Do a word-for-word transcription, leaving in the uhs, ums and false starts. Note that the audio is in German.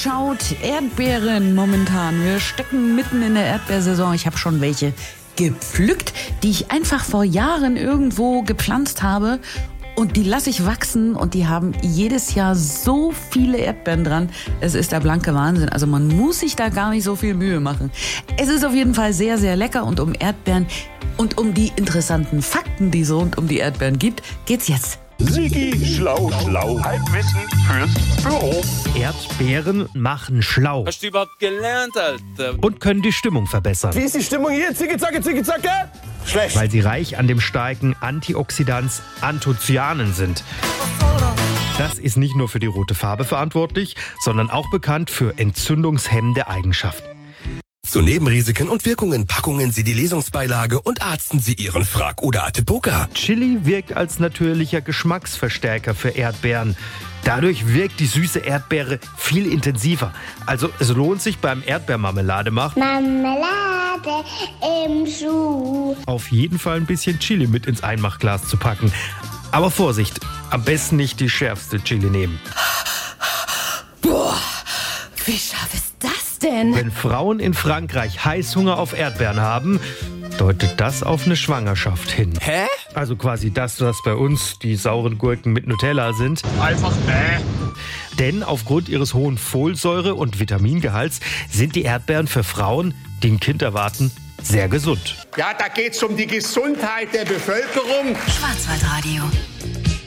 schaut, Erdbeeren momentan. Wir stecken mitten in der Erdbeersaison. Ich habe schon welche gepflückt, die ich einfach vor Jahren irgendwo gepflanzt habe. Und die lasse ich wachsen und die haben jedes Jahr so viele Erdbeeren dran. Es ist der blanke Wahnsinn. Also man muss sich da gar nicht so viel Mühe machen. Es ist auf jeden Fall sehr, sehr lecker. Und um Erdbeeren und um die interessanten Fakten, die es rund um die Erdbeeren gibt, geht's jetzt. Sigi schlau schlau. Halbwissen fürs Büro. Erdbeeren machen schlau. Hast du überhaupt gelernt, Alter? Und können die Stimmung verbessern. Wie ist die Stimmung hier? Zicke, zacke, zicke, zacke. Schlecht. Weil sie reich an dem starken Antioxidans Anthocyanen sind. Das ist nicht nur für die rote Farbe verantwortlich, sondern auch bekannt für entzündungshemmende Eigenschaften. Zu Nebenrisiken und Wirkungen packungen Sie die Lesungsbeilage und arzten Sie Ihren Frag- oder Atepoka. Chili wirkt als natürlicher Geschmacksverstärker für Erdbeeren. Dadurch wirkt die süße Erdbeere viel intensiver. Also es lohnt sich beim Erdbeermarmelade machen. Marmelade im Schuh. Auf jeden Fall ein bisschen Chili mit ins Einmachglas zu packen. Aber Vorsicht, am besten nicht die schärfste Chili nehmen. Boah, wie scharf ist das denn? Wenn Frauen in Frankreich Heißhunger auf Erdbeeren haben, deutet das auf eine Schwangerschaft hin. Hä? Also quasi das, was bei uns die sauren Gurken mit Nutella sind. Einfach bäh. Denn aufgrund ihres hohen Folsäure- und Vitamingehalts sind die Erdbeeren für Frauen, die ein Kind erwarten, sehr gesund. Ja, da geht's um die Gesundheit der Bevölkerung. Schwarzwaldradio.